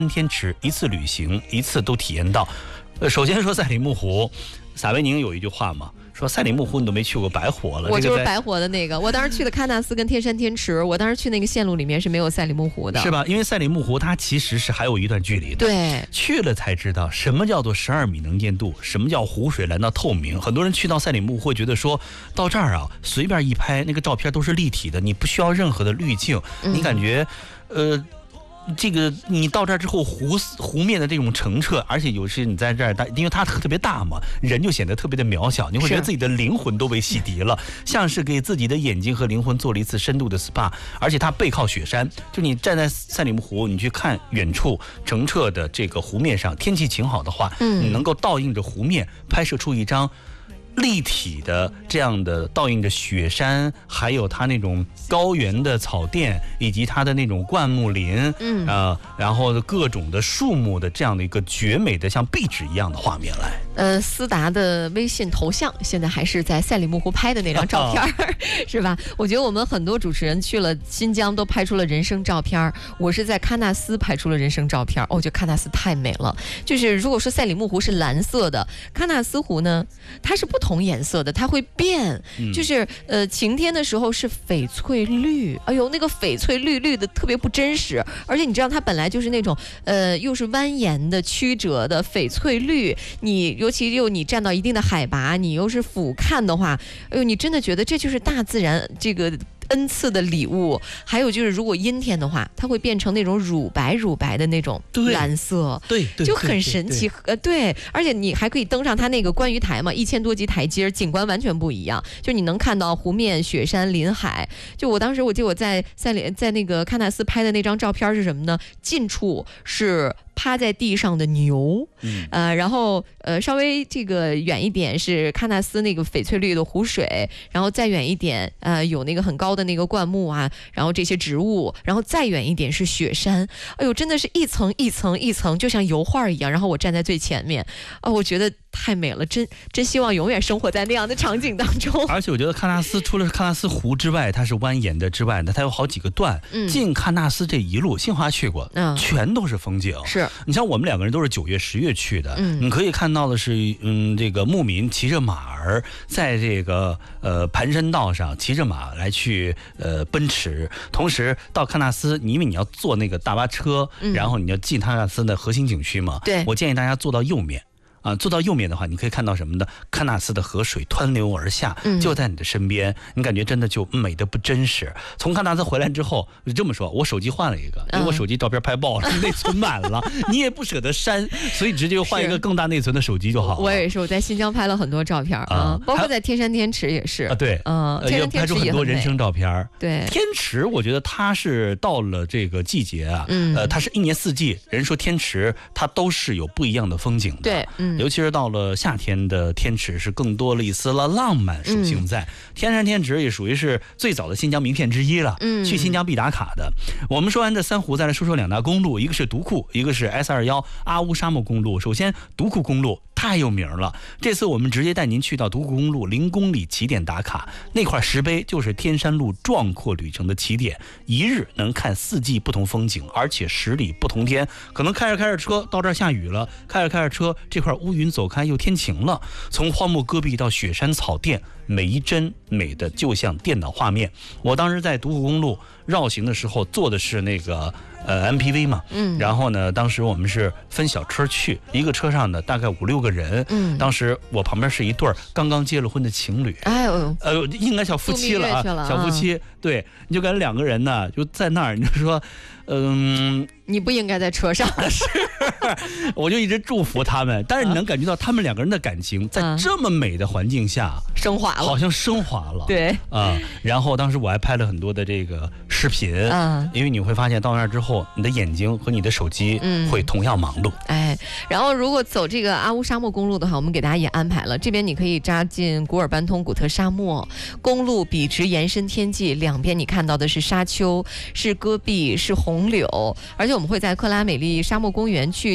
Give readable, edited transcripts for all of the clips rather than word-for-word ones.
天池一次旅行一次都体验到。首先说赛里木湖，撒贝宁有一句话嘛，说赛里木湖你都没去过，白活了。 我就是白活的那个。我当时去的喀纳斯跟天山天池，我当时去那个线路里面是没有赛里木湖的， 是吧？因为赛里木湖它其实是还有一段距离的。 对， 去了才知道什么叫做12米能见度，什么叫湖水蓝到透明。很多人去到赛里木湖会觉得说，到这儿啊，随便一拍那个照片都是立体的，你不需要任何的滤镜，你感觉，这个你到这儿之后，湖面的这种澄澈，而且有时你在这儿，因为它特别大嘛，人就显得特别的渺小，你会觉得自己的灵魂都被洗涤了，像是给自己的眼睛和灵魂做了一次深度的 SPA。而且它背靠雪山，就你站在赛里木湖，你去看远处澄澈的这个湖面上，天气晴好的话，你能够倒映着湖面，拍摄出一张立体的这样的倒映着雪山，还有它那种高原的草甸，以及它的那种灌木林，然后各种的树木的这样的一个绝美的像壁纸一样的画面来。 思达的微信头像现在还是在赛里木湖拍的那张照片，是吧？我觉得我们很多主持人去了新疆都拍出了人生照片，我是在喀纳斯拍出了人生照片。我觉得喀纳斯太美了。就是如果说赛里木湖是蓝色的，喀纳斯湖呢，它是不同颜色的，它会变。就是晴天的时候是翡翠绿，哎呦，那个翡翠绿绿的特别不真实。而且你知道它本来就是那种又是蜿蜒的曲折的翡翠绿，尤其你站到一定的海拔，你又是俯瞰的话，哎呦，你真的觉得这就是大自然这个恩赐的礼物。还有就是如果阴天的话，它会变成那种乳白的那种蓝色， 对， 就很神奇。对，而且你还可以登上它那个观鱼台嘛，1000多级台阶，景观完全不一样。就你能看到湖面、雪山、林海。就我当时我记得我在那个喀纳斯拍的那张照片是什么呢？近处是趴在地上的牛，然后稍微这个远一点是喀纳斯那个翡翠绿的湖水，然后再远一点有那个很高的那个灌木啊，然后这些植物，然后再远一点是雪山。哎呦，真的是一层一层一层，就像油画一样。然后我站在最前面，我觉得太美了，真希望永远生活在那样的场景当中。 而且我觉得喀纳斯除了喀纳斯湖之外，它是蜿蜒的之外呢，它有好几个段。进喀纳斯这一路，新华去过，全都是风景。 是你像我们2个人都是9月、10月去的，你可以看到的是，这个牧民骑着马儿在这个盘山道上骑着马来去奔驰。同时到喀纳斯，因为你要坐那个大巴车，然后你要进喀纳斯的核心景区嘛， 对， 我建议大家坐到右面。坐到右面的话，你可以看到什么呢？喀纳斯的河水湍流而下，就在你的身边，你感觉真的就美得不真实。从喀纳斯回来之后，就这么说，我手机换了一个，因为我手机照片拍爆了，内存满了，你也不舍得删，所以直接换一个更大内存的手机就好了。 我也是，我在新疆拍了很多照片包括在天山天池也是。 对， 天山天池拍出很多人生照片。 对， 天池我觉得它是到了这个季节啊，它是一年四季，人说天池它都是有不一样的风景的。 对， 尤其是到了夏天的天池是更多了一丝了浪漫属性在。天山天池也属于是最早的新疆名片之一了，去新疆必打卡的。我们说完这3湖，再来说说2大公路，一个是独库，一个是 S21阿乌沙漠公路。首先独库公路太有名了，这次我们直接带您去到独库公路0公里起点打卡，那块石碑就是天山路壮阔旅程的起点，一日能看4季不同风景，而且10里不同天。可能开着车到这儿下雨了，开着车这块乌云走开又天晴了，从荒漠戈壁到雪山草甸，每一帧美的就像电脑画面。我当时在独库公路绕行的时候坐的是那个MPV 嘛，然后呢，当时我们是分小车去，一个车上呢大概5、6个人，当时我旁边是一对刚刚结了婚的情侣，应该小夫妻了啊，小夫妻，对，你就感觉2个人呢就在那儿，你就说， 你不应该在车上。 是，我就一直祝福他们，但是你能感觉到他们2个人的感情在这么美的环境下升华了， 好像升华了。 对然后当时我还拍了很多的这个视频，因为你会发现到那儿之后，你的眼睛和你的手机会同样忙碌。 然后如果走这个阿乌沙漠公路的话，我们给大家也安排了，这边你可以扎进古尔班通古特沙漠公路，笔直延伸天际，两边你看到的是沙丘，是戈壁，是红柳，而且我们会在克拉美丽沙漠公园去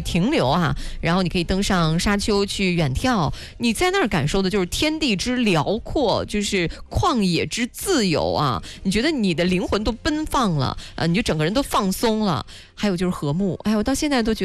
停留啊，然后你可以登上沙丘去远眺，你在那儿感受的就是天地之辽阔，就是旷野之自由啊！你觉得你的灵魂都奔放了，你就整个人都放松了。还有就是和睦，哎，我到现在都觉得。